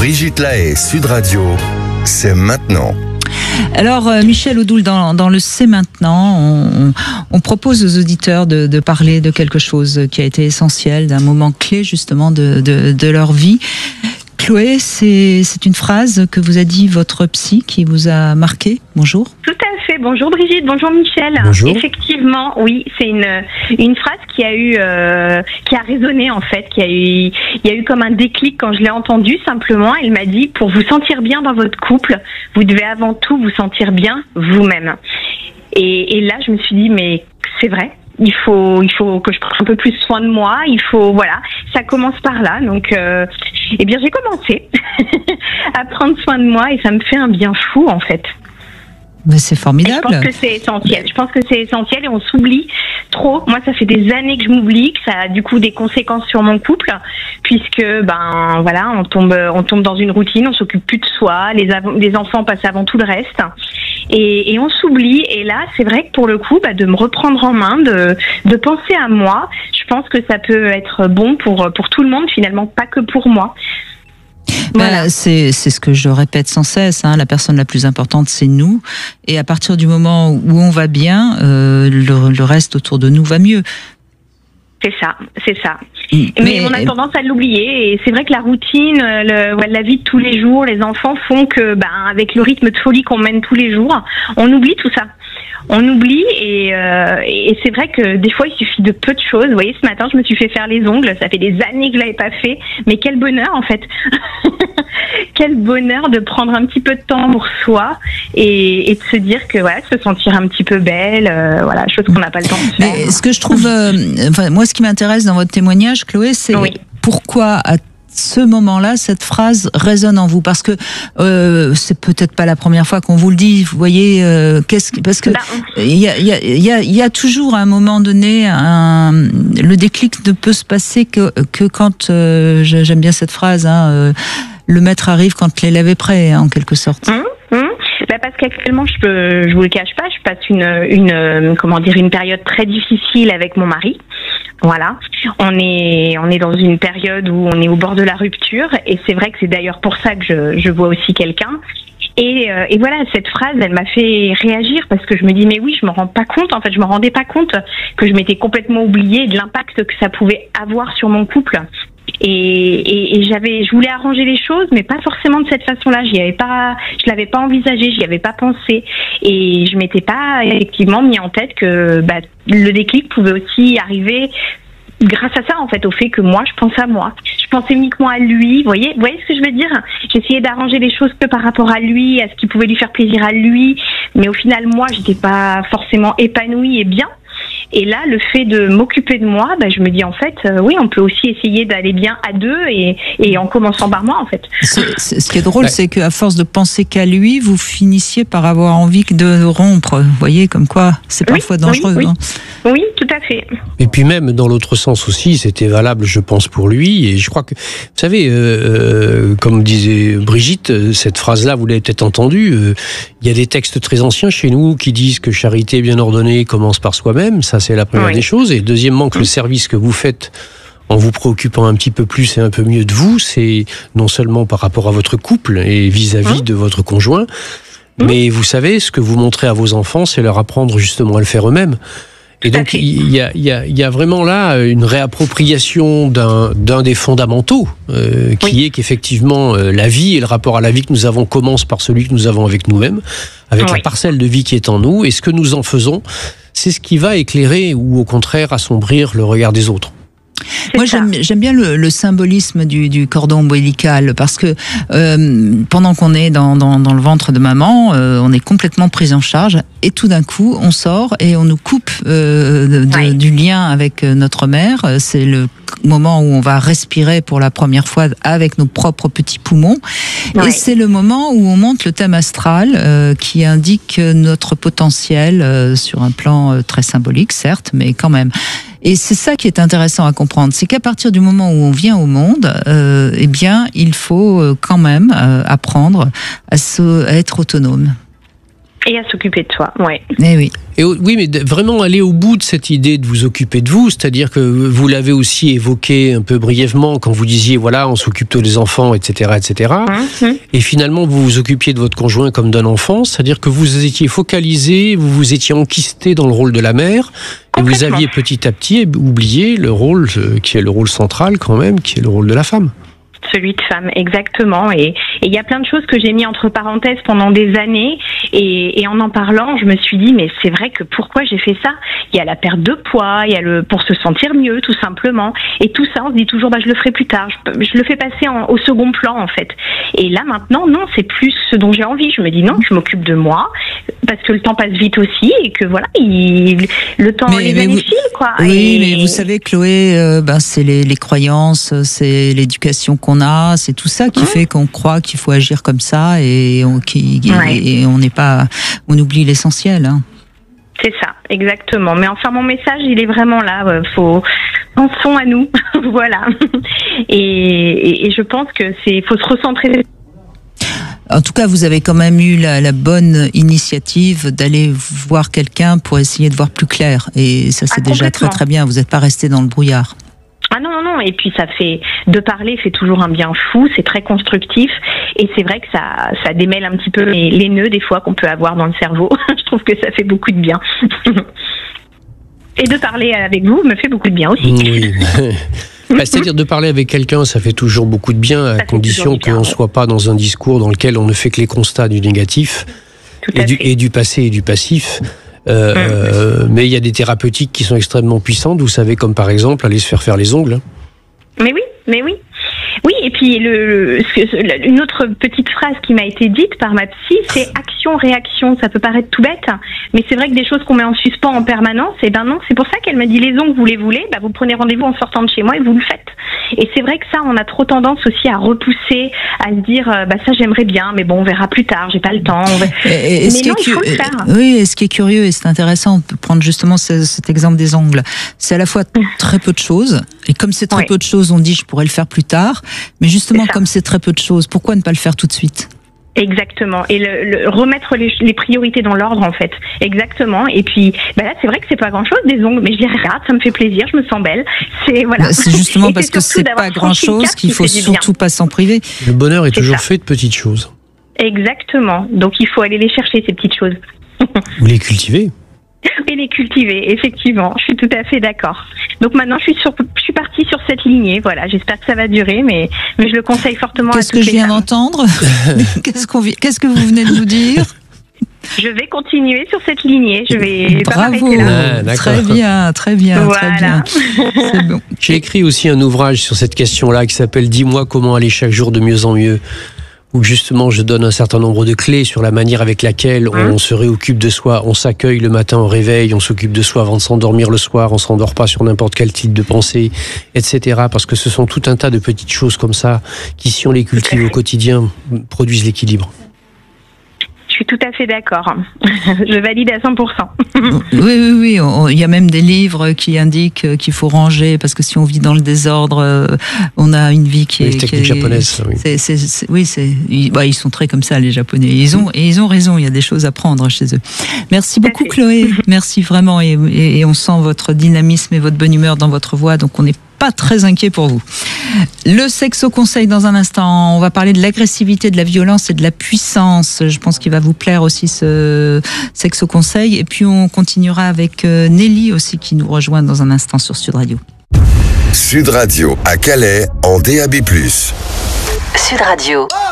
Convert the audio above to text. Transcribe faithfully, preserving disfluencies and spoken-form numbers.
Brigitte Lahaie, Sud Radio, c'est maintenant. Alors, euh, Michel Odoul, dans, dans le C'est maintenant, on, on propose aux auditeurs de, de parler de quelque chose qui a été essentiel, d'un moment clé justement de, de, de leur vie. Chloé, c'est, c'est une phrase que vous a dit votre psy qui vous a marqué. Bonjour. Tout à fait. Bonjour Brigitte, bonjour Michel. Bonjour. Effectivement, oui, c'est une une phrase qui a eu euh, qui a résonné en fait, qui a eu il y a eu comme un déclic quand je l'ai entendue simplement. Elle m'a dit, pour vous sentir bien dans votre couple, vous devez avant tout vous sentir bien vous-même. Et, et là, je me suis dit, mais c'est vrai. Il faut, il faut que je prenne un peu plus soin de moi. Il faut, voilà, ça commence par là. Donc, euh, eh bien, j'ai commencé à prendre soin de moi et ça me fait un bien fou, en fait. Mais c'est formidable. Et je pense que c'est essentiel. Je pense que c'est essentiel et on s'oublie trop. Moi, ça fait des années que je m'oublie, que ça a du coup des conséquences sur mon couple, puisque ben voilà, on tombe, on tombe dans une routine, on s'occupe plus de soi, les, av- les enfants passent avant tout le reste. Et, et on s'oublie. Et là, c'est vrai que pour le coup, bah, de me reprendre en main, de, de penser à moi, je pense que ça peut être bon pour, pour tout le monde, finalement, pas que pour moi. Voilà. Ben, c'est, c'est ce que je répète sans cesse, hein, la personne la plus importante, c'est nous. Et à partir du moment où on va bien, euh, le, le reste autour de nous va mieux. C'est ça, c'est ça. Mais, Mais on a tendance à l'oublier et c'est vrai que la routine, le, la vie de tous les jours, les enfants font que, ben, avec le rythme de folie qu'on mène tous les jours, on oublie tout ça. On oublie et, euh, et c'est vrai que des fois il suffit de peu de choses. Vous voyez, ce matin je me suis fait faire les ongles, ça fait des années que je l'avais pas fait, mais quel bonheur en fait. Quel bonheur de prendre un petit peu de temps pour soi et, et de se dire que voilà, se sentir un petit peu belle, euh, voilà, chose qu'on n'a pas le temps de faire. Mais ce que je trouve, euh, enfin, moi ce qui m'intéresse dans votre témoignage, Chloé, c'est oui. pourquoi à ce moment-là, cette phrase résonne en vous, parce que euh, c'est peut-être pas la première fois qu'on vous le dit. Vous voyez, euh, qu'est-ce que, parce que il y a, il y a, il y a, il y a toujours à un moment donné, un, le déclic ne peut se passer que que quand euh, j'aime bien cette phrase, hein, euh, le maître arrive quand l'élève est prêt, en quelque sorte. Mmh, mmh. Bah parce qu'actuellement, je peux, je vous le cache pas, je passe une, une, comment dire, une période très difficile avec mon mari. Voilà, on est on est dans une période où on est au bord de la rupture et c'est vrai que c'est d'ailleurs pour ça que je, je vois aussi quelqu'un. Et, euh, et voilà, cette phrase, elle m'a fait réagir parce que je me dis mais oui, je me rends pas compte. En fait, je me rendais pas compte que je m'étais complètement oubliée de l'impact que ça pouvait avoir sur mon couple. Et, et, et j'avais, je voulais arranger les choses, mais pas forcément de cette façon-là. J'y avais pas, je l'avais pas envisagé, j'y avais pas pensé, et je m'étais pas effectivement mis en tête que bah, le déclic pouvait aussi arriver grâce à ça, en fait, au fait que moi, je pense à moi. Je pensais uniquement à lui. Vous voyez, vous voyez ce que je veux dire ? J'essayais d'arranger les choses que par rapport à lui, à ce qui pouvait lui faire plaisir à lui, mais au final, moi, j'étais pas forcément épanouie et bien. Et là, le fait de m'occuper de moi, bah, je me dis en fait, euh, oui, on peut aussi essayer d'aller bien à deux et, et en commençant par moi, en fait. C'est, c'est, ce qui est drôle, ouais. c'est qu'à force de penser qu'à lui, vous finissiez par avoir envie de rompre. Vous voyez, comme quoi, c'est parfois oui, dangereux. Oui, oui. Hein. Oui, tout à fait. Et puis même, dans l'autre sens aussi, c'était valable, je pense, pour lui. Et je crois que, vous savez, euh, comme disait Brigitte, cette phrase-là, vous l'avez peut-être entendue, euh, il y a des textes très anciens chez nous qui disent que charité bien ordonnée commence par soi-même. Ça, c'est la première oui. des choses. Et deuxièmement, que mmh. le service que vous faites en vous préoccupant un petit peu plus et un peu mieux de vous, c'est non seulement par rapport à votre couple et vis-à-vis mmh. de votre conjoint, mmh. mais vous savez, ce que vous montrez à vos enfants, c'est leur apprendre justement à le faire eux-mêmes. Et donc, il y a, il y a, il y a vraiment là une réappropriation d'un, d'un des fondamentaux, euh, qui oui. est qu'effectivement, euh, la vie et le rapport à la vie que nous avons commence par celui que nous avons avec nous-mêmes, avec oui. la parcelle de vie qui est en nous, et ce que nous en faisons, c'est ce qui va éclairer ou au contraire assombrir le regard des autres. C'est Moi, j'aime, j'aime bien le, le symbolisme du, du cordon ombilical parce que euh, pendant qu'on est dans, dans, dans le ventre de maman, euh, on est complètement pris en charge et tout d'un coup, on sort et on nous coupe euh, de, de, oui. du lien avec notre mère. C'est le moment où on va respirer pour la première fois avec nos propres petits poumons. Oui. Et c'est le moment où on monte le thème astral euh, qui indique notre potentiel euh, sur un plan euh, très symbolique, certes, mais quand même. Et c'est ça qui est intéressant à comprendre, c'est qu'à partir du moment où on vient au monde, euh, eh bien, il faut quand même euh, apprendre à, se, à être autonome. Et à s'occuper de soi, ouais. Eh oui. Et oui, mais vraiment aller au bout de cette idée de vous occuper de vous, c'est-à-dire que vous l'avez aussi évoqué un peu brièvement quand vous disiez, voilà, on s'occupe des enfants, et cetera, et cetera. Mmh. Et finalement, vous vous occupiez de votre conjoint comme d'un enfant, c'est-à-dire que vous étiez focalisé, vous vous étiez enquisté dans le rôle de la mère, et vous aviez petit à petit oublié le rôle qui est le rôle central quand même, qui est le rôle de la femme. Celui de femme, exactement. Et il y a plein de choses que j'ai mis entre parenthèses pendant des années. Et, et en en parlant, je me suis dit, mais c'est vrai que pourquoi j'ai fait ça ? Il y a la perte de poids, il y a le pour se sentir mieux, tout simplement. Et tout ça, on se dit toujours, bah je le ferai plus tard. Je, je le fais passer en, au second plan, en fait. Et là, maintenant, non, c'est plus ce dont j'ai envie. Je me dis, non, je m'occupe de moi, parce que le temps passe vite aussi, et que voilà, il, le temps mais, les mais années vous, filent, quoi. Oui, et... mais vous savez, Chloé, euh, ben, c'est les, les croyances, c'est l'éducation qu'on a, c'est tout ça qui mmh. fait qu'on croit qu'il faut agir comme ça et on qui, ouais. et on n'est pas, on oublie l'essentiel. Hein. C'est ça, exactement. Mais enfin, mon message, il est vraiment là. Euh, faut pensons à nous, voilà. Et, et, et je pense que c'est, faut se recentrer. En tout cas, vous avez quand même eu la, la bonne initiative d'aller voir quelqu'un pour essayer de voir plus clair. Et ça, c'est ah, déjà très très bien. Vous n'êtes pas resté dans le brouillard. Ah non, non, non, et puis ça fait, de parler fait toujours un bien fou, c'est très constructif, et c'est vrai que ça, ça démêle un petit peu les, les nœuds des fois qu'on peut avoir dans le cerveau. Je trouve que ça fait beaucoup de bien. Et de parler avec vous me fait beaucoup de bien aussi. Oui. Bah, c'est-à-dire de parler avec quelqu'un, ça fait toujours beaucoup de bien, à condition qu'on ne soit pas dans un discours dans lequel on ne fait que les constats du négatif, et du, et du passé et du passif. Euh, mmh. Mais il y a des thérapeutiques qui sont extrêmement puissantes, vous savez, comme par exemple aller se faire faire les ongles. Mais oui, mais oui. Oui, et puis le, le, une autre petite phrase qui m'a été dite par ma psy, c'est action-réaction. Ça peut paraître tout bête, mais c'est vrai que des choses qu'on met en suspens en permanence, et ben non, c'est pour ça qu'elle m'a dit les ongles, vous les voulez, bah vous prenez rendez-vous en sortant de chez moi et vous le faites. Et c'est vrai que ça, on a trop tendance aussi à repousser, à se dire, bah ça j'aimerais bien, mais bon, on verra plus tard, j'ai pas le temps. Va... Et, et mais non, il faut le faire. Oui, et ce qui est curieux, et c'est intéressant, on peut prendre justement ce, cet exemple des ongles. C'est à la fois très peu de choses, et comme c'est très oui. peu de choses, on dit je pourrais le faire plus tard. Mais justement, comme c'est très peu de choses, pourquoi ne pas le faire tout de suite ? Exactement. Et le, le remettre les, les priorités dans l'ordre, en fait. Exactement. Et puis, bah là, c'est vrai que c'est pas grand-chose des ongles, mais je dis regarde, ça me fait plaisir, je me sens belle. C'est voilà. Bah, c'est justement parce que c'est pas grand-chose qu'il faut surtout pas s'en priver. Le bonheur est, est toujours ça. fait de petites choses. Exactement. Donc, il faut aller les chercher, ces petites choses. Ou les cultiver. Et les cultiver, effectivement. Je suis tout à fait d'accord. Donc maintenant, je suis, sur, je suis partie sur cette lignée. Voilà, j'espère que ça va durer, mais, mais je le conseille fortement Qu'est-ce à toutes que je viens femmes. d'entendre qu'est-ce, qu'on, qu'est-ce que vous venez de nous dire ? Je vais continuer sur cette lignée. Je vais Bravo, pas là. Ah, très bien, très bien, voilà. très bien. C'est bon. J'ai écrit aussi un ouvrage sur cette question-là qui s'appelle « Dis-moi comment aller chaque jour de mieux en mieux ». Où justement je donne un certain nombre de clés sur la manière avec laquelle on mmh. se réoccupe de soi, on s'accueille le matin au réveil, on s'occupe de soi avant de s'endormir le soir, on s'endort pas sur n'importe quel type de pensée, et cetera. Parce que ce sont tout un tas de petites choses comme ça qui, si on les cultive au quotidien, produisent l'équilibre. Je suis tout à fait d'accord. Je valide à cent pour cent. Oui, oui, oui. Il y a même des livres qui indiquent qu'il faut ranger parce que si on vit dans le désordre, on a une vie qui est. Les techniques japonaises, oui. C'est, c'est, c'est, oui, c'est. Ils, bah, ils sont très comme ça, les Japonais. Ils ont, et ils ont raison. Il y a des choses à prendre chez eux. Merci beaucoup, Chloé. Merci vraiment. Et, et, et on sent votre dynamisme et votre bonne humeur dans votre voix. Donc, on est pas très inquiet pour vous. Le Sexo Conseil dans un instant. On va parler de l'agressivité, de la violence et de la puissance. Je pense qu'il va vous plaire aussi ce Sexo Conseil. Et puis on continuera avec Nelly aussi qui nous rejoint dans un instant sur Sud Radio. Sud Radio à Calais en D A B plus. Sud Radio.